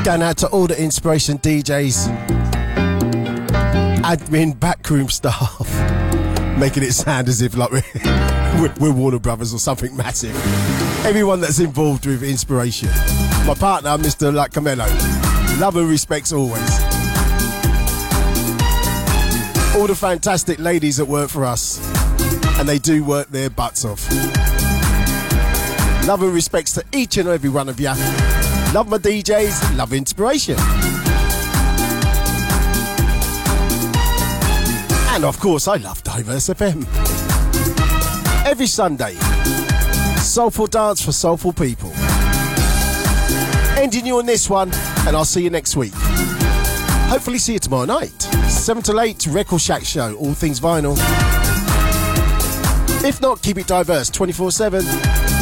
Going out to all the Inspiration DJs, admin, backroom staff, making it sound as if like we're Warner Brothers or something massive. Everyone that's involved with Inspiration. My partner, Mr. Camelo. Love and respects always. All the fantastic ladies that work for us, and they do work their butts off. Love and respects to each and every one of you. Love my DJs, love Inspiration. And of course, I love Diverse FM. Every Sunday, soulful dance for soulful people. Ending you on this one, and I'll see you next week. Hopefully see you tomorrow night. 7 till 8, Record Shack Show, all things vinyl. If not, keep it diverse 24/7.